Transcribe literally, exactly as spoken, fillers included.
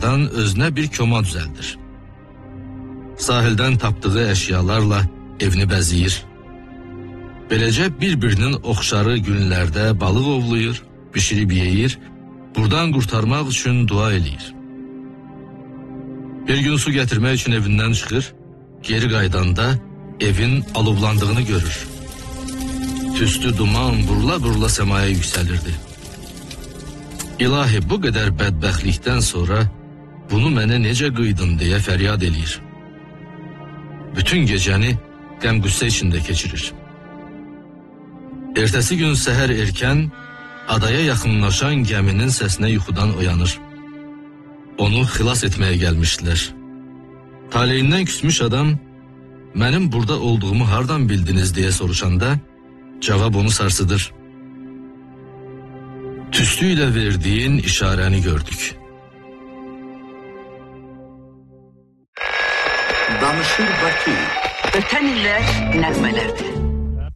daşlardan özüne bir koma düzeldir. Sahilden tapdığı eşyalarla evini bəzəyir. Beləcə bir-birinin oxşarı günlərdə balıq ovlayır, pişirib yeyir, buradan qurtarmaq üçün dua eləyir. Bir gün su gətirmək üçün evindən çıxır, geri qaydanda evin alovlandığını görür. Tüstü duman burla-burla səmaya yüksəlirdi. İlahi, bu qədər bədbəxtlikdən sonra bunu mənə necə qıydın deyə fəryad eləyir. Bütün gecəni qəm-qüssə içində keçirir. Ertəsi gün səhər erkən adaya yaxınlaşan gəminin səsinə yuxudan oyanır. Onu xilas etməyə gəlmişdilər. Taleyindən küsmüş adam, mənim burada olduğumu hardan bildiniz deyə soruşanda, cavab onu sarsıdır. Tüstü ilə verdiyin işarəni gördük. Danışır Bakı. Ötən illər nəğmələrdir.